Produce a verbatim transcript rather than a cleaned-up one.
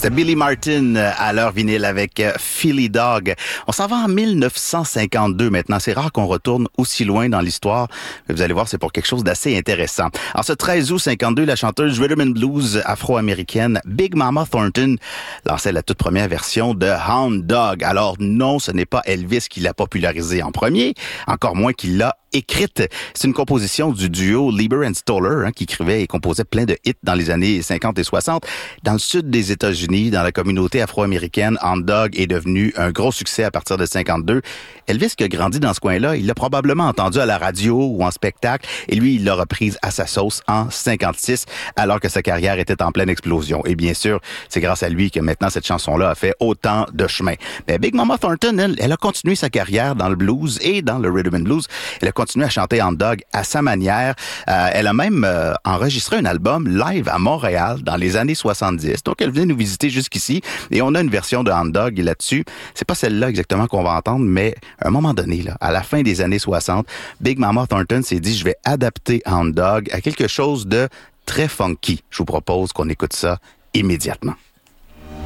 C'était Billy Martin à l'heure vinyle avec Philly Dog. On s'en va en mille neuf cent cinquante-deux maintenant. C'est rare qu'on retourne aussi loin dans l'histoire. Mais vous allez voir, c'est pour quelque chose d'assez intéressant. En ce treize août cinquante-deux, la chanteuse rhythm and blues afro-américaine Big Mama Thornton lançait la toute première version de Hound Dog. Alors non, ce n'est pas Elvis qui l'a popularisé en premier, encore moins qu'il l'a écrite. C'est une composition du duo Leiber and Stoller, hein, qui écrivait et composait plein de hits dans les années cinquante et soixante. Dans le sud des États-Unis, dans la communauté afro-américaine, Hound Dog est devenu un gros succès à partir de cinquante-deux. Elvis, qui a grandi dans ce coin-là, il l'a probablement entendu à la radio ou en spectacle, et lui, il l'a reprise à sa sauce en cinquante-six, alors que sa carrière était en pleine explosion. Et bien sûr, c'est grâce à lui que maintenant cette chanson-là a fait autant de chemin. Mais Big Mama Thornton, elle, elle a continué sa carrière dans le blues et dans le rhythm and blues. Elle a continué à chanter Hound Dog à sa manière. Euh, elle a même euh, enregistré un album live à Montréal dans les années soixante-dix. Donc, elle venait nous visiter jusqu'ici et on a une version de Hound Dog là-dessus. C'est pas celle-là exactement qu'on va entendre, mais à un moment donné, là, à la fin des années soixante, Big Mama Thornton s'est dit, je vais adapter Hound Dog à quelque chose de très funky. Je vous propose qu'on écoute ça immédiatement.